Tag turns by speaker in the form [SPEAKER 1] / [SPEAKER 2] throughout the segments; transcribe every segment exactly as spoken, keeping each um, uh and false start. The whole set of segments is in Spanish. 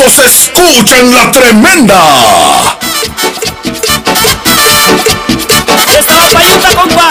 [SPEAKER 1] se escucha en La Tremenda.
[SPEAKER 2] Esta va para ayuda, compa.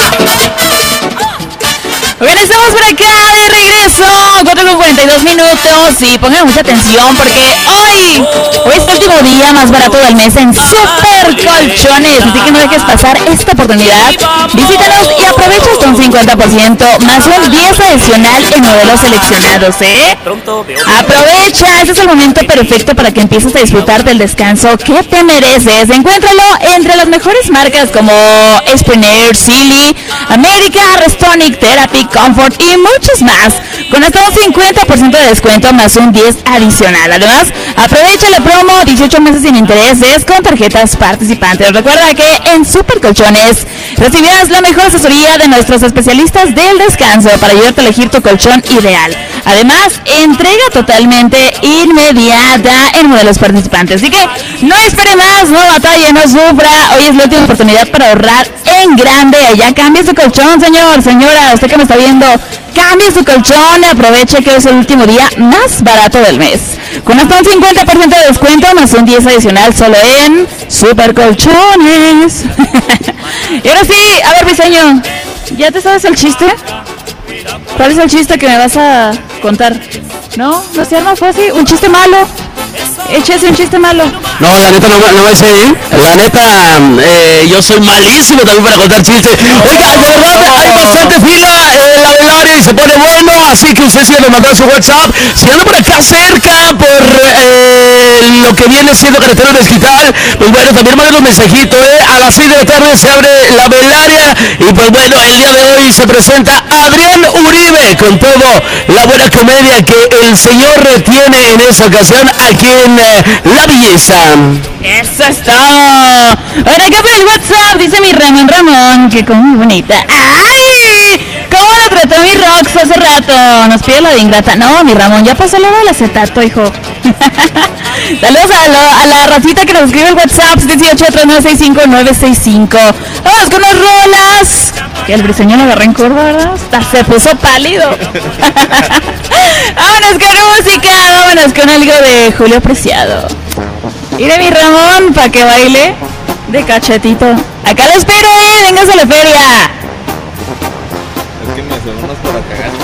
[SPEAKER 3] Bien, estamos por acá de regreso, cuatro con cuarenta y dos minutos, y pongan mucha atención porque hoy, hoy es el último día más barato del mes en Super Colchones, así que no dejes pasar esta oportunidad. Visítanos y aprovecha hasta un cincuenta por ciento más un diez adicional en modelos seleccionados, ¿eh? Aprovecha, este es el momento perfecto para que empieces a disfrutar del descanso que te mereces. Encuéntralo entre las mejores marcas como Spring Air, Sealy, America, Restonic, Therapy, Comfort y muchos más, con hasta un cincuenta por ciento de descuento más un diez adicional. Además, aprovecha la promo dieciocho meses sin intereses con tarjetas participantes. Recuerda que en Super Colchones recibirás la mejor asesoría de nuestros especialistas del descanso para ayudarte a elegir tu colchón ideal. Además, entrega totalmente inmediata en modelos participantes. Así que no espere más, no batalle, no sufra. Hoy es la última oportunidad para ahorrar en grande. Ya cambie su colchón, señor, señora, usted que me está viendo, cambie su colchón y aproveche que es el último día más barato del mes. Con hasta un cincuenta por ciento de descuento más un diez adicional solo en Super Colchones. Y ahora sí, a ver, Briseño, ¿ya te sabes el chiste? ¿Cuál es el chiste que me vas a contar? ¿No? ¿No se arma fácil? ¿Un chiste malo? Échese un chiste malo.
[SPEAKER 4] No, la neta no, no me sé ir. La neta, eh, yo soy malísimo también para contar chistes. Oiga, de verdad, hay bastante fila en la velaria y se pone bueno, así que usted sigue nos mandando su WhatsApp. Si anda por acá cerca, por eh, lo que viene siendo carretera Mezquital, pues bueno, también manden un mensajito, ¿eh? A las seis de la tarde se abre la velaria y pues bueno, el día de hoy se presenta Adrián Uribe con todo la buena comedia que el señor tiene en esta ocasión aquí en eh, La Belleza.
[SPEAKER 3] Eso es todo. Ahora acá por el WhatsApp dice mi Ramón Ramón que como muy bonita. ¡Ay! ¿Cómo la trató mi Rox hace rato? Nos pide lo de ingrata. No, mi Ramón, ya pasó lo del acetato, hijo. Saludos a, lo, a la ratita que nos escribe el WhatsApp dieciocho tres nueve seis cinco nueve seis cinco. Vamos con las rolas. Que el briseño lo agarró en curva, ¿verdad? Hasta se puso pálido. Vámonos con música, vámonos con algo de Julio Preciado. Y de mi Ramón, para que baile de cachetito. Acá lo espero, eh, véngase a la feria.
[SPEAKER 5] Es que me sonó unas para cagar.